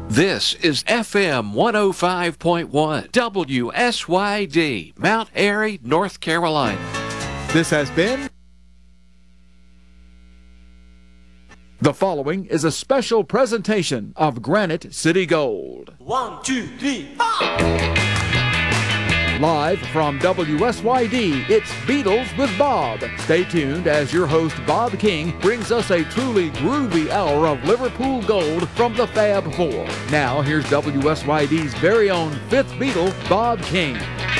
This is FM 105.1 WSYD, Mount Airy, North Carolina. This has been... The following is a special presentation of Granite City Gold. 1, 2, 3, 4! Live from WSYD, it's Beatles with Bob. Stay tuned as your host Bob King brings us a truly groovy hour of Liverpool gold from the Fab Four. Now here's WSYD's very own fifth Beatle, Bob King.